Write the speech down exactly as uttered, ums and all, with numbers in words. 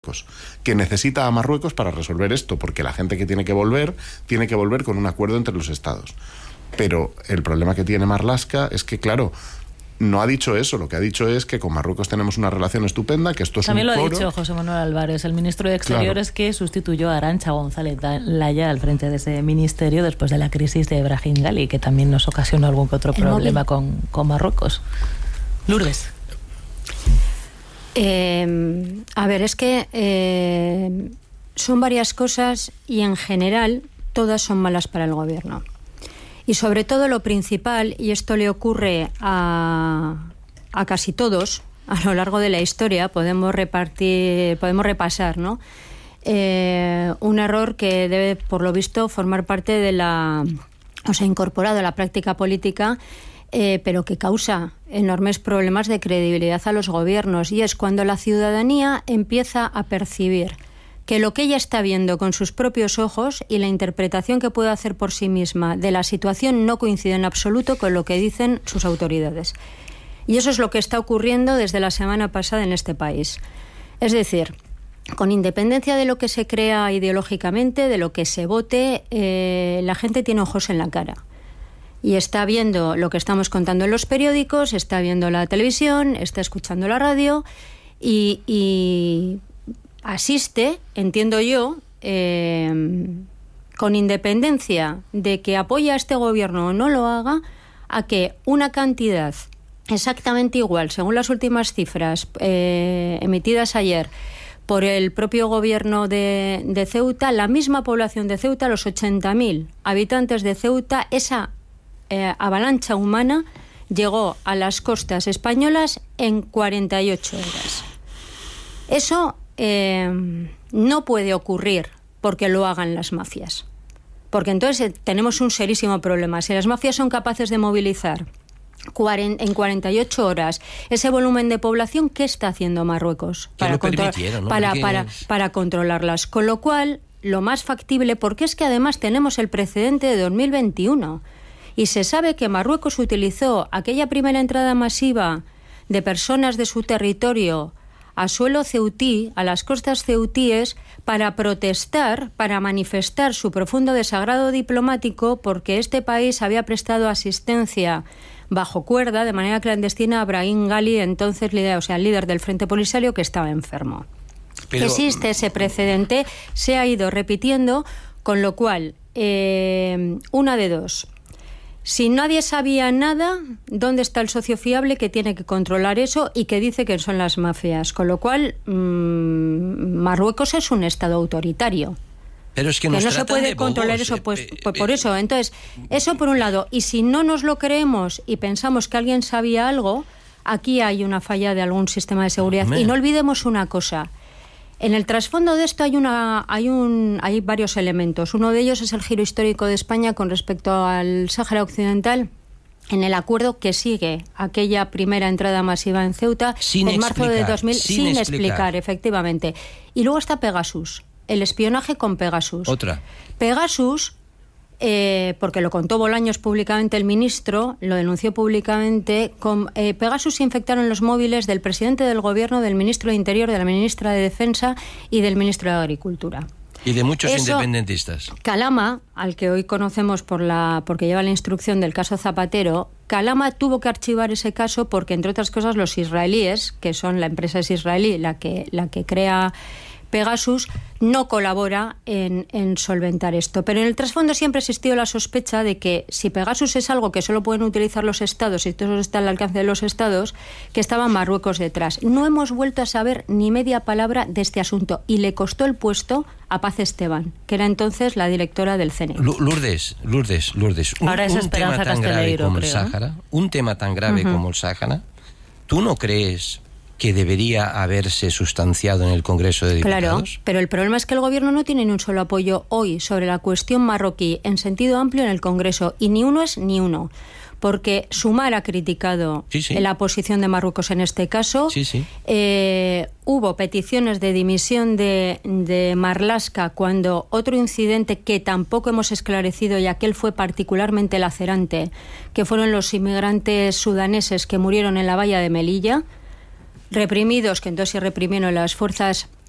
Marruecos, que necesita a Marruecos para resolver esto, porque la gente que tiene que volver, tiene que volver con un acuerdo entre los estados. Pero el problema que tiene Marlaska es que, claro, no ha dicho eso, lo que ha dicho es que con Marruecos tenemos una relación estupenda, que esto es También un lo foro. ha dicho José Manuel Álvarez, el ministro de Exteriores, claro, que sustituyó a Arantxa González Laya al frente de ese ministerio después de la crisis de Brahim Ghali, que también nos ocasionó algún que otro problema con, con Marruecos. Lourdes. Eh, a ver, es que eh, son varias cosas y en general todas son malas para el gobierno. Y sobre todo lo principal, y esto le ocurre a, a casi todos a lo largo de la historia, podemos repartir, podemos repasar, ¿no? Eh, un error que debe, por lo visto, formar parte de la, o sea, incorporado a la práctica política, eh, pero que causa enormes problemas de credibilidad a los gobiernos, y es cuando la ciudadanía empieza a percibir que lo que ella está viendo con sus propios ojos y la interpretación que puede hacer por sí misma de la situación no coincide en absoluto con lo que dicen sus autoridades. Y eso es lo que está ocurriendo desde la semana pasada en este país. Es decir, con independencia de lo que se crea ideológicamente, de lo que se vote, eh, la gente tiene ojos en la cara. Y está viendo lo que estamos contando en los periódicos, está viendo la televisión, está escuchando la radio y... y asiste, entiendo yo, eh, con independencia de que apoya a este gobierno o no lo haga, a que una cantidad exactamente igual, según las últimas cifras eh, emitidas ayer por el propio gobierno de, de Ceuta, la misma población de Ceuta, los ochenta mil habitantes de Ceuta, esa eh, avalancha humana llegó a las costas españolas en cuarenta y ocho horas. Eso Eh, no puede ocurrir porque lo hagan las mafias. Porque entonces eh, tenemos un serísimo problema. Si las mafias son capaces de movilizar en cuarenta y ocho horas ese volumen de población, ¿qué está haciendo Marruecos para, contro- ¿no? para, para, para controlarlas? Con lo cual, lo más factible, porque es que además tenemos el precedente de dos mil veintiuno y se sabe que Marruecos utilizó aquella primera entrada masiva de personas de su territorio a suelo ceutí, a las costas ceutíes, para protestar, para manifestar su profundo desagrado diplomático porque este país había prestado asistencia bajo cuerda, de manera clandestina, a Brahim Ghali, entonces líder, o sea, líder del Frente Polisario, que estaba enfermo. Pero... existe ese precedente, se ha ido repitiendo, con lo cual, eh, una de dos. Si nadie sabía nada, ¿dónde está el socio fiable que tiene que controlar eso y que dice que son las mafias? Con lo cual, mmm, Marruecos es un estado autoritario. Pero es que, que nos no se puede controlar bobos, eso, pues, eh, pues eh, por eso. Entonces, eso por un lado. Y si no nos lo creemos y pensamos que alguien sabía algo, aquí hay una falla de algún sistema de seguridad. Hombre. Y no olvidemos una cosa. En el trasfondo de esto hay una hay un hay varios elementos. Uno de ellos es el giro histórico de España con respecto al Sáhara Occidental, en el acuerdo que sigue aquella primera entrada masiva en Ceuta sin en marzo explicar, de dos mil, sin, sin explicar. explicar, efectivamente. Y luego está Pegasus, el espionaje con Pegasus. Otra. Pegasus, eh, porque lo contó Bolaños públicamente el ministro, lo denunció públicamente, con eh, Pegasus se infectaron los móviles del presidente del gobierno, del ministro de Interior, de la ministra de Defensa y del ministro de Agricultura. Y de muchos Eso, independentistas. Calama, al que hoy conocemos por la porque lleva la instrucción del caso Zapatero, Calama tuvo que archivar ese caso porque, entre otras cosas, los israelíes, que son la empresa es israelí la que, la que crea Pegasus, no colabora en, en solventar esto. Pero en el trasfondo siempre ha existido la sospecha de que si Pegasus es algo que solo pueden utilizar los estados y todo eso está al alcance de los estados, que estaba Marruecos detrás. No hemos vuelto a saber ni media palabra de este asunto y le costó el puesto a Paz Esteban, que era entonces la directora del C N I. Lourdes, Lourdes, Lourdes. Un, Ahora es un tema Esperanza tan grave Casteleiro, como creo, el Sáhara, ¿eh? Un tema tan grave Uh-huh. como el Sáhara, ¿tú no crees que debería haberse sustanciado en el Congreso de Diputados? Claro, pero el problema es que el gobierno no tiene ni un solo apoyo hoy sobre la cuestión marroquí en sentido amplio en el Congreso, y ni uno es ni uno. Porque Sumar ha criticado sí, sí. la posición de Marruecos en este caso. Sí, sí. Eh, hubo peticiones de dimisión de, de Marlaska cuando otro incidente que tampoco hemos esclarecido, y aquel fue particularmente lacerante, que fueron los inmigrantes sudaneses que murieron en la valla de Melilla, reprimidos, que entonces se reprimieron las fuerzas